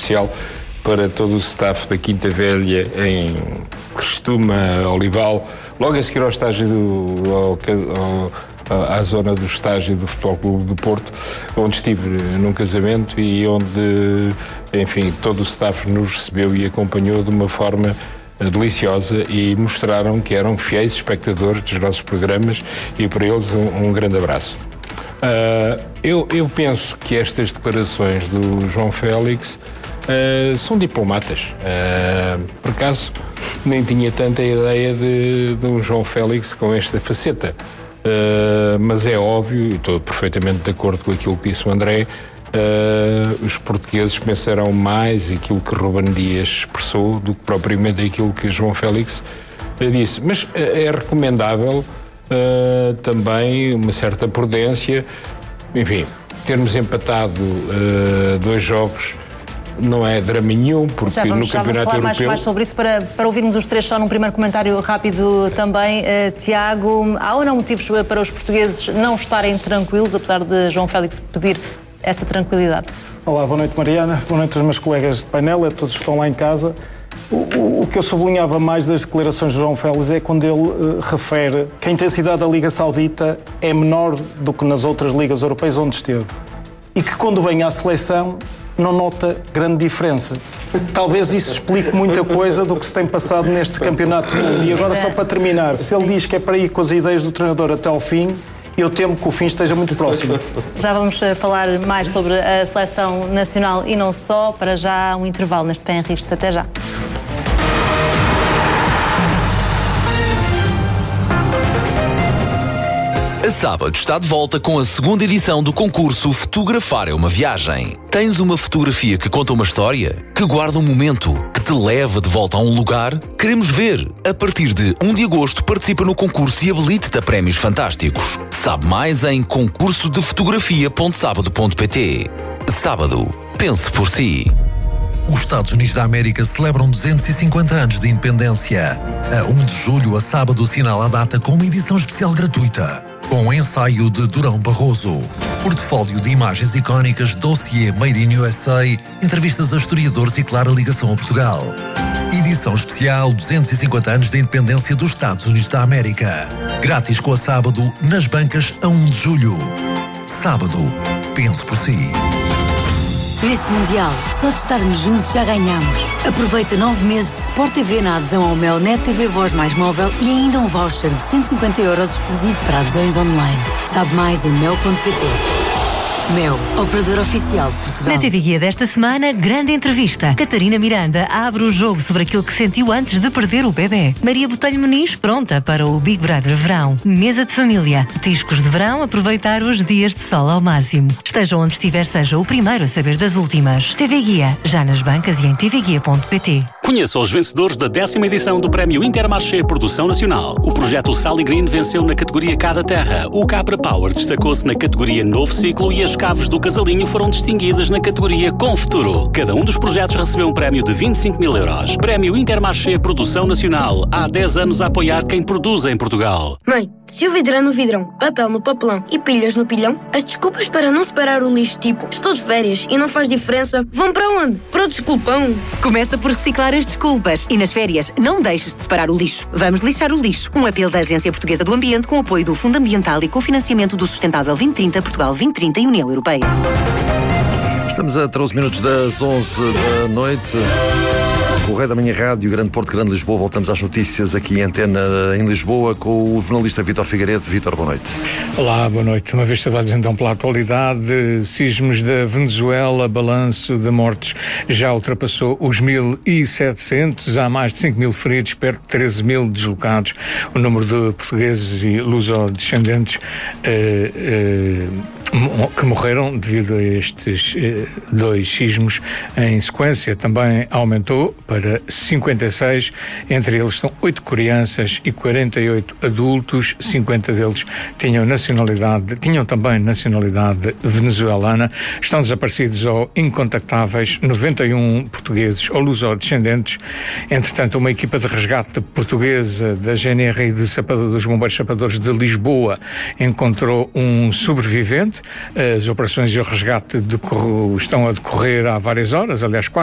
especial para todo o staff da Quinta Velha em Crestuma, Olival, logo a seguir ao estágio à zona do estágio do Futebol Clube do Porto, onde estive num casamento e onde, enfim, todo o staff nos recebeu e acompanhou de uma forma deliciosa e mostraram que eram fiéis espectadores dos nossos programas e para eles um grande abraço. Eu penso que estas declarações do João Félix são diplomatas. Por acaso, nem tinha tanta ideia de um João Félix com esta faceta. Mas é óbvio, e estou perfeitamente de acordo com aquilo que disse o André, os portugueses pensarão mais aquilo que Ruben Dias expressou do que propriamente aquilo que João Félix disse. Mas é recomendável também uma certa prudência. Enfim, termos empatado 2 jogos não é drama nenhum, porque no Campeonato Europeu... mais sobre isso, para ouvirmos os três só num primeiro comentário rápido também. Tiago, há ou não motivos para os portugueses não estarem tranquilos, apesar de João Félix pedir essa tranquilidade? Olá, boa noite Mariana, boa noite aos meus colegas de painel, a todos que estão lá em casa. O que eu sublinhava mais das declarações de João Félix é quando ele refere que a intensidade da Liga Saudita é menor do que nas outras ligas europeias onde esteve. E que quando vem à seleção não nota grande diferença. Talvez isso explique muita coisa do que se tem passado neste campeonato. E agora, só para terminar, se ele diz que é para ir com as ideias do treinador até ao fim, eu temo que o fim esteja muito próximo. Já vamos falar mais sobre a seleção nacional e não só. Para já, um intervalo neste Pé Henriques. Até já. A sábado está de volta com a segunda edição do concurso Fotografar é uma Viagem. Tens uma fotografia que conta uma história? Que guarda um momento? Que te leva de volta a um lugar? Queremos ver! A partir de 1 de agosto participa no concurso e habilita-te a prémios fantásticos. Sabe mais em concursodefotografia.sabado.pt. Sábado. Pense por si. Os Estados Unidos da América celebram 250 anos de independência. A 1 de julho, a sábado, assinala a data com uma edição especial gratuita, com ensaio de Durão Barroso, portfólio de imagens icónicas, dossiê Made in USA, entrevistas a historiadores e clara ligação a Portugal. Edição especial 250 anos de independência dos Estados Unidos da América. Grátis com a sábado, nas bancas a 1 de julho. Sábado, pense por si. Neste Mundial, só de estarmos juntos já ganhamos. Aproveita 9 meses de Sport TV na adesão ao Mel Net TV Voz mais móvel e ainda um voucher de 150 € exclusivo para adesões online. Sabe mais em mel.pt. Mel, operador oficial de Portugal. Na TV Guia desta semana, grande entrevista. Catarina Miranda abre o jogo sobre aquilo que sentiu antes de perder o bebê. Maria Botelho Muniz pronta para o Big Brother Verão. Mesa de família. Petiscos de verão, aproveitar os dias de sol ao máximo. Esteja onde estiver, seja o primeiro a saber das últimas. TV Guia, já nas bancas e em tvguia.pt. Conheça os vencedores da 10ª edição do Prémio Intermarché Produção Nacional. O projeto Sal e Green venceu na categoria Cada Terra. O Capra Power destacou-se na categoria Novo Ciclo e as Caves do Casalinho foram distinguidas na categoria Com Futuro. Cada um dos projetos recebeu um prémio de 25 mil €. Prémio Intermarché Produção Nacional. Há 10 anos a apoiar quem produz em Portugal. Mãe, se o vidro é no vidrão, papel no papelão e pilhas no pilhão, as desculpas para não separar o lixo, tipo estou de férias e não faz diferença, vão para onde? Para o desculpão. Começa por reciclar as desculpas e nas férias não deixes de separar o lixo. Vamos lixar o lixo. Um apelo da Agência Portuguesa do Ambiente com apoio do Fundo Ambiental e cofinanciamento do Sustentável 2030, Portugal 2030 e União Europeia. Estamos a 13 minutos das 11 da noite. Correio da Manhã Rádio, Grande Porto, Grande Lisboa. Voltamos às notícias aqui em Antena em Lisboa com o jornalista Vítor Figueiredo. Vítor, boa noite. Olá, boa noite. Uma vista de olhos então pela atualidade. Sismos da Venezuela, balanço de mortes já ultrapassou os 1.700. Há mais de 5 mil feridos, perto de 13 mil deslocados. O número de portugueses e luso-descendentes que morreram devido a estes 2 sismos em sequência também aumentou para 56. Entre eles estão 8 crianças e 48 adultos. 50 deles tinham também nacionalidade venezuelana. Estão desaparecidos ou incontactáveis 91 portugueses ou luso-descendentes. Entretanto, uma equipa de resgate portuguesa da GNR e dos Bombeiros Sapadores de Lisboa encontrou um sobrevivente. As operações de resgate estão a decorrer há várias horas, aliás,